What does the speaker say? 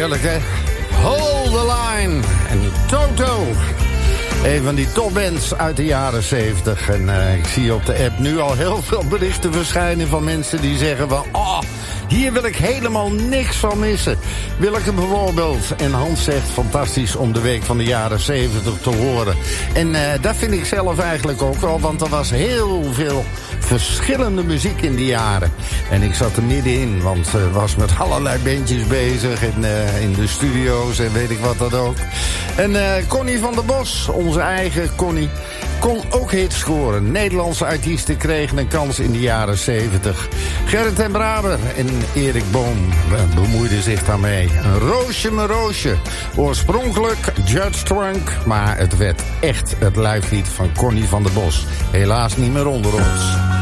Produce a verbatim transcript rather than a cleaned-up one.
natuurlijk, hè. Hold the Line en Toto. Een van die topbands uit de jaren zeventig. En uh, ik zie op de app nu al heel veel berichten verschijnen van mensen die zeggen van... Oh, hier wil ik helemaal niks van missen. Wil ik hem bijvoorbeeld, en Hans zegt fantastisch om de week van de jaren zeventig te horen. En uh, dat vind ik zelf eigenlijk ook wel, want er was heel veel verschillende muziek in die jaren. En ik zat er middenin, want ik uh, was met allerlei bandjes bezig in, uh, in de studio's en weet ik wat dat ook. En uh, Connie van der Bos, onze eigen Connie, kon ook hits scoren. Nederlandse artiesten kregen een kans in de jaren zeventig. Gerrit en Braber en Erik Boom bemoeiden zich daarmee. Een roosje mijn roosje. Oorspronkelijk Judge Trunk, maar het werd echt het lijflied van Connie van der Bos. Helaas niet meer onder ons.